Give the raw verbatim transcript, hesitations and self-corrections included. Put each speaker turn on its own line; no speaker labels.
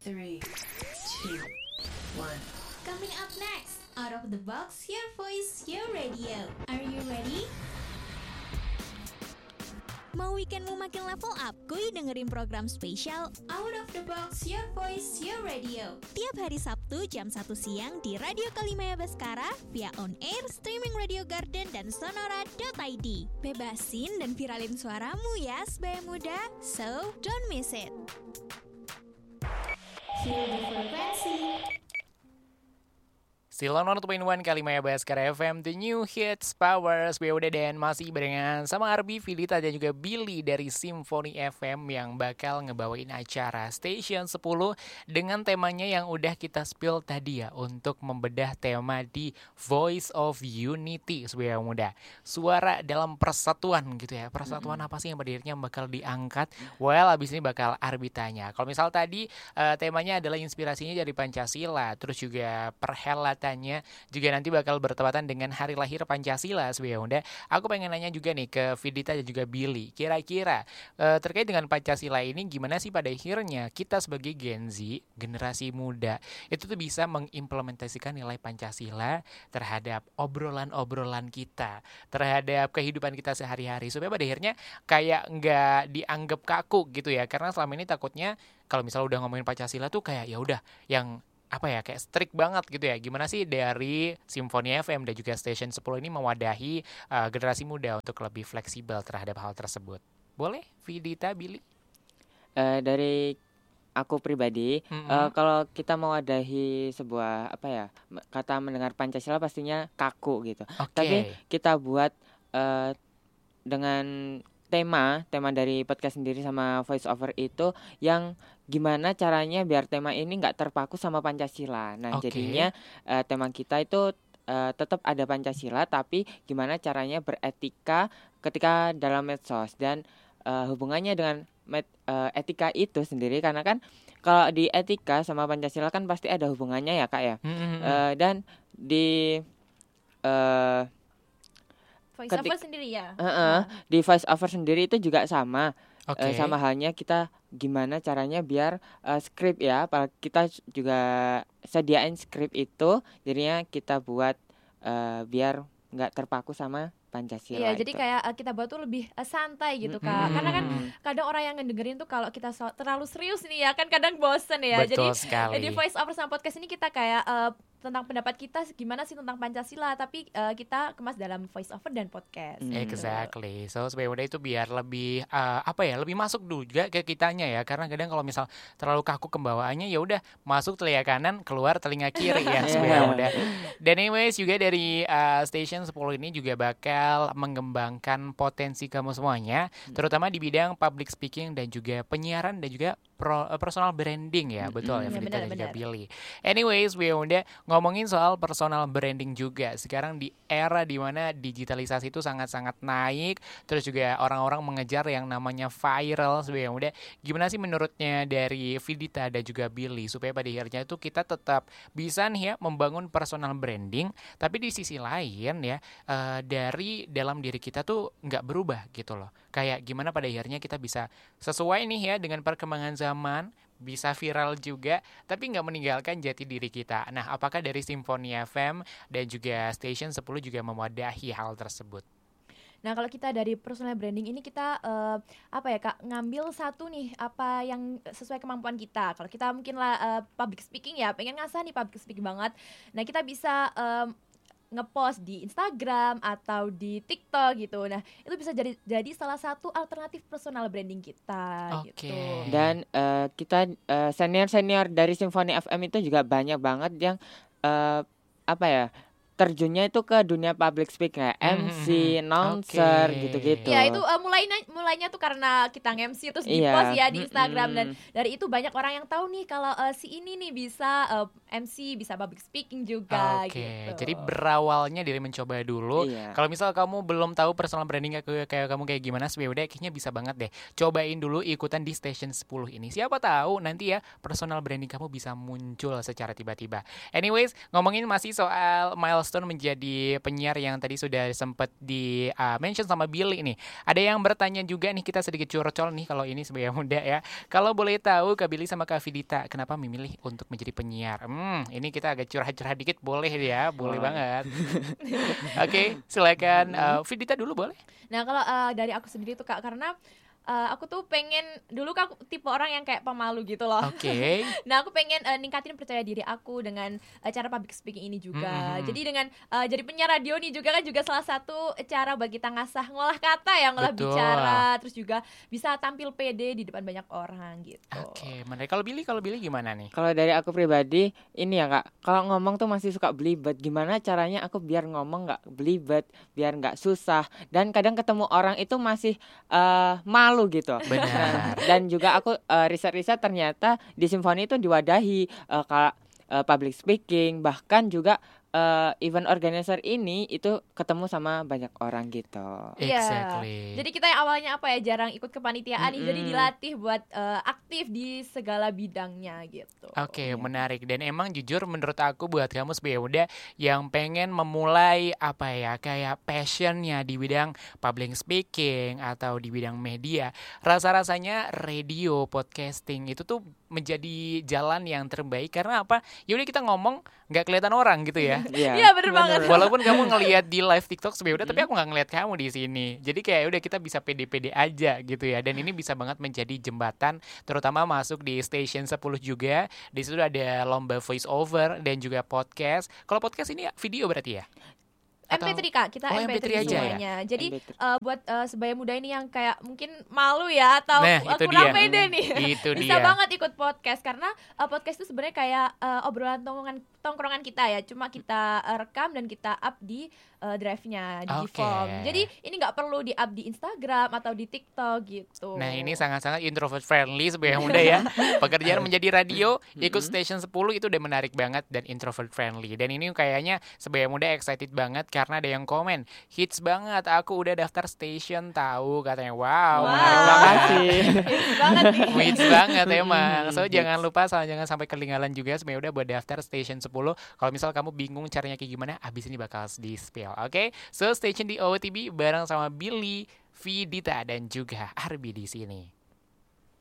three, two, one.
Coming up next, Out of the Box, Your Voice, Your Radio. Are you ready?
Mau weekendmu makin level up? Kuy dengerin program spesial
Out of the Box, Your Voice, Your Radio.
tiap hari Sabtu jam satu siang di Radio Kalimaya Baskara via on air, streaming Radio Garden dan sonora dot i d. Bebasin dan viralin suaramu ya, sebaya muda. So, don't miss it.
Feel the frequency.
Still on satu koma satu Kalimaya Baskara F M, The New Hits Powers, B U D dan masih barengan sama Arbi, Filita dan juga Billy dari Symphony F M yang bakal ngebawain acara Station sepuluh dengan temanya yang udah kita spill tadi ya, untuk membedah tema di Voice of Unity, sebagai muda. Suara dalam persatuan gitu ya. Persatuan mm-hmm. apa sih yang pada akhirnya bakal diangkat? Well, abis ini bakal Arbi tanya. Kalau misal tadi uh, temanya adalah inspirasinya dari Pancasila, terus juga perhelatan juga nanti bakal bertepatan dengan hari lahir Pancasila, sebagai muda. Aku pengen nanya juga nih ke Vidita dan juga Billy, kira-kira e, terkait dengan Pancasila ini gimana sih pada akhirnya kita sebagai Gen Z, generasi muda, itu tuh bisa mengimplementasikan nilai Pancasila terhadap obrolan-obrolan kita, terhadap kehidupan kita sehari-hari, supaya pada akhirnya kayak nggak dianggap kaku gitu ya. Karena selama ini takutnya kalau misalnya udah ngomongin Pancasila tuh kayak ya udah yang apa ya, kayak strict banget gitu ya. Gimana sih dari Symphony F M dan juga Station sepuluh ini mewadahi uh, generasi muda untuk lebih fleksibel terhadap hal tersebut? Boleh, Vidita, Billy?
Uh, dari aku pribadi, mm-hmm. uh, kalau kita mewadahi sebuah apa ya, kata mendengar Pancasila pastinya kaku gitu. Okay. Tapi kita buat uh, dengan tema tema dari podcast sendiri sama voice over itu yang gimana caranya biar tema ini nggak terpaku sama Pancasila. Nah okay. jadinya uh, tema kita itu uh, tetap ada Pancasila, tapi gimana caranya beretika ketika dalam medsos dan uh, hubungannya dengan med, uh, etika itu sendiri, karena kan kalau di etika sama Pancasila kan pasti ada hubungannya ya kak ya. Mm-hmm. Uh, dan di uh,
voice over sendiri ya.
Uh-uh, nah. Di voice over sendiri itu juga sama.
Okay.
Uh, sama halnya kita gimana caranya biar uh, skrip ya, kita juga sediain skrip itu, jadinya kita buat uh, biar nggak terpaku sama Pancasila.
Iya,
itu.
Jadi kayak uh, kita buat tuh lebih uh, santai gitu kak. Mm-hmm. Karena kan kadang orang yang ngedengerin tuh kalau kita so- terlalu serius nih ya kan kadang bosen ya.
Betul
Jadi
sekali.
di voice over sama podcast ini kita kayak uh, tentang pendapat kita gimana sih tentang Pancasila, tapi uh, kita kemas dalam voice over dan podcast.
Mm. Exactly. So sebenarnya itu biar lebih uh, apa ya, lebih masuk juga ke kitanya ya. Karena kadang kalau misal terlalu kaku pembawaannya, ya udah masuk telinga kanan, keluar telinga kiri ya sebenarnya udah. Dan anyways juga dari uh, Station sepuluh ini juga bakal mengembangkan potensi kamu semuanya, terutama di bidang public speaking dan juga penyiaran dan juga pro, uh, personal branding ya. Betul mm-hmm. ya, Vidita dan juga Billy. Anyways, we udah ngomongin soal personal branding juga. Sekarang di era dimana digitalisasi itu sangat-sangat naik, terus juga orang-orang mengejar yang namanya viral sebagai yang udah. Gimana sih menurutnya dari Vidita dan juga Billy supaya pada akhirnya itu kita tetap bisa nih ya membangun personal branding, tapi di sisi lain ya uh, dari dalam diri kita tuh nggak berubah gitu loh. Kayak gimana pada akhirnya kita bisa sesuai nih ya dengan perkembangan zaman, bisa viral juga, tapi nggak meninggalkan jati diri kita. Nah, apakah dari Symphony F M dan juga Station sepuluh juga memwadahi hal tersebut?
Nah kalau kita dari personal branding ini kita uh, apa ya kak, ngambil satu nih apa yang sesuai kemampuan kita. Kalau kita mungkin lah uh, public speaking ya, pengen ngasah nih public speaking banget. Nah kita bisa um, ngepost di Instagram atau di TikTok gitu. Nah, itu bisa jadi jadi salah satu alternatif personal branding kita
okay.
gitu.
Dan uh, kita uh, senior-senior dari Symphony F M itu juga banyak banget yang uh, apa ya? terjunnya itu ke dunia public speaking kayak M C, announcer okay. gitu-gitu.
Ya itu uh, mulainya mulainya tuh karena kita nge-M C terus
iya.
di-post ya di Instagram mm-hmm. dan dari itu banyak orang yang tahu nih kalau uh, si ini nih bisa uh, M C, bisa public speaking juga
Oke, okay.
gitu.
Jadi berawalnya dari mencoba dulu. Iya. Kalau misal kamu belum tahu personal branding kayak, kayak kamu kayak gimana, sebenarnya kayaknya bisa banget deh. Cobain dulu ikutan di Station sepuluh ini. Siapa tahu nanti ya personal branding kamu bisa muncul secara tiba-tiba. Anyways, ngomongin masih soal milestone milestone menjadi penyiar yang tadi sudah sempat di uh, mention sama Billy nih. Ada yang bertanya juga nih, kita sedikit curcol nih kalau ini sebagai muda ya. Kalau boleh tahu Kak Billy sama Kak Vidita, kenapa memilih untuk menjadi penyiar? Hmm, ini kita agak curhat-curhat dikit boleh ya, boleh oh. banget. Oke, okay, silakan uh, Vidita dulu boleh.
Nah kalau uh, dari aku sendiri tuh Kak, karena Uh, aku tuh pengen, dulu kan aku tipe orang yang kayak pemalu gitu loh.
Oke. Okay.
Nah aku pengen uh, ningkatin percaya diri aku dengan uh, cara public speaking ini juga. Mm-hmm. Jadi dengan uh, jadi penyiar radio nih juga kan juga salah satu cara bagi kita ngasah ngolah kata ya, ngolah Betul. bicara, terus juga bisa tampil pede di depan banyak orang gitu.
Oke, okay, menarik. Kalau Billy, kalau Billy gimana nih?
Kalau dari aku pribadi, ini ya Kak, kalau ngomong tuh masih suka belibet. Gimana caranya aku biar ngomong nggak belibet, biar nggak susah. Dan kadang ketemu orang itu masih uh, malu malu gitu.
Benar.
Dan juga aku uh, riset-riset ternyata di simfoni itu diwadahi uh, ka, uh, public speaking, bahkan juga uh, event organizer ini itu ketemu sama banyak orang gitu.
Exactly.
Yeah. Jadi kita yang awalnya apa ya jarang ikut kepanitiaan, mm-hmm. jadi dilatih buat uh, aktif di segala bidangnya gitu.
Oke, okay, menarik. Dan emang jujur menurut aku buat kamu sebagai muda yang pengen memulai apa ya kayak passionnya di bidang public speaking atau di bidang media, rasa-rasanya radio, podcasting itu tuh menjadi jalan yang terbaik karena apa? Yaudah kita ngomong nggak kelihatan orang gitu ya.
Iya, yeah, bener banget.
Walaupun kamu ngelihat di live TikTok sebenarnya, tapi aku nggak ngelihat kamu di sini. Jadi kayak udah kita bisa pede-pede aja gitu ya. Dan ini bisa banget menjadi jembatan, terutama masuk di Station sepuluh juga. Di situ ada lomba voice over dan juga podcast. Kalau podcast ini video berarti ya?
M P tiga Kak, kita
oh,
M P tiga
aja
semuanya.
ya?
Jadi uh, buat uh, sebaya muda ini yang kayak mungkin malu ya atau
nah,
uh, kurang
dia.
pede nih,
itu
bisa
dia.
banget ikut podcast karena uh, podcast itu sebenarnya kayak uh, obrolan tongkrongan tongkrongan kita ya, cuma kita uh, rekam dan kita up di uh, drive-nya di
okay.
Gform. Jadi ini nggak perlu di up di Instagram atau di TikTok gitu.
Nah ini sangat-sangat introvert friendly sebagai muda ya. Pekerjaan menjadi radio, ikut Station sepuluh itu udah menarik banget dan introvert friendly. Dan ini kayaknya sebagai muda excited banget karena ada yang komen, hits banget, aku udah daftar station tahu katanya. Wow,
wow.
menarik banget sih.
Hits banget nih.
Hits banget emang. So jangan lupa, sama jangan sampai ketinggalan juga sebenarnya udah buat daftar Station sepuluh. Kalau misal kamu bingung caranya kayak gimana, abis ini bakal di spill. Oke, okay? So stay tune di O T B bareng sama Billy, Vidita dan juga Arbi di sini.